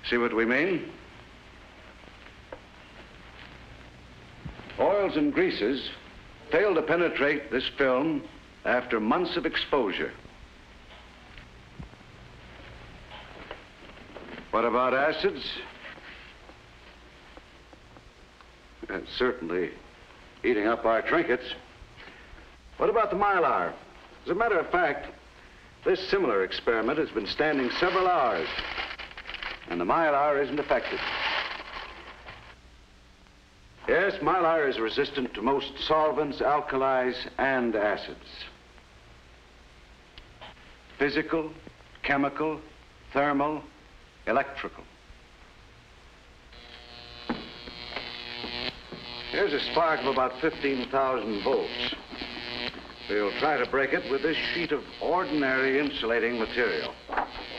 See what we mean? Oils and greases fail to penetrate this film after months of exposure. What about acids? Certainly eating up our trinkets. What about the Mylar? As a matter of fact, this similar experiment has been standing several hours, and the Mylar isn't affected. Yes, Mylar is resistant to most solvents, alkalis, and acids. Physical, chemical, thermal, electrical. Here's a spark of about 15,000 volts. We'll try to break it with this sheet of ordinary insulating material.